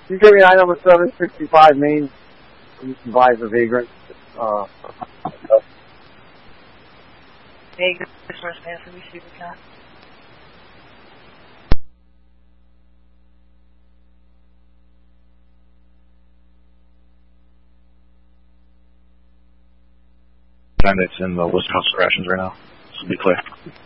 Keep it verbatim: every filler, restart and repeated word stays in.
You give me item number seven sixty-five Main. You can buy the vagrant. Uh, Vagrant first pass. Let me see what we got. It's in the list house rations right now. This will be clear.